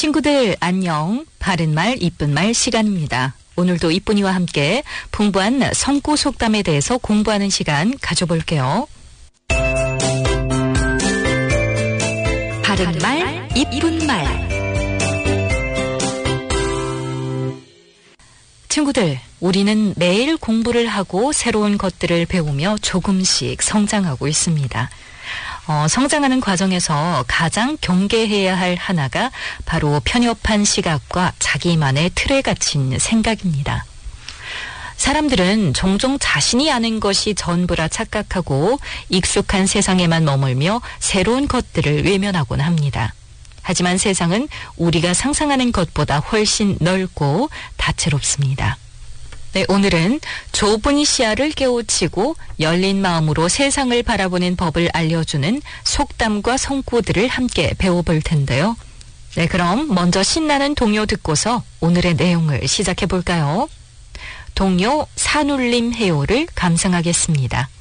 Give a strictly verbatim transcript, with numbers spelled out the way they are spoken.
친구들 안녕. 바른말 이쁜말 시간입니다. 오늘도 이쁜이와 함께 풍부한 성구 속담에 대해서 공부하는 시간 가져볼게요. 바른말 이쁜말. 친구들, 우리는 매일 공부를 하고 새로운 것들을 배우며 조금씩 성장하고 있습니다. 어, 성장하는 과정에서 가장 경계해야 할 하나가 바로 편협한 시각과 자기만의 틀에 갇힌 생각입니다. 사람들은 종종 자신이 아는 것이 전부라 착각하고 익숙한 세상에만 머물며 새로운 것들을 외면하곤 합니다. 하지만 세상은 우리가 상상하는 것보다 훨씬 넓고 다채롭습니다. 네, 오늘은 좁은 시야를 깨우치고 열린 마음으로 세상을 바라보는 법을 알려주는 속담과 성구들을 함께 배워볼 텐데요. 네, 그럼 먼저 신나는 동요 듣고서 오늘의 내용을 시작해 볼까요? 동요 산울림 해요를 감상하겠습니다.